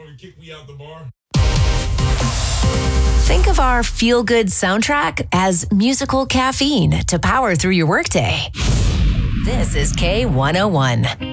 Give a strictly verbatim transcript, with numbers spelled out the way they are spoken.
and kick me out the bar. Think of our feel-good soundtrack as musical caffeine to power through your workday. This is K one oh one.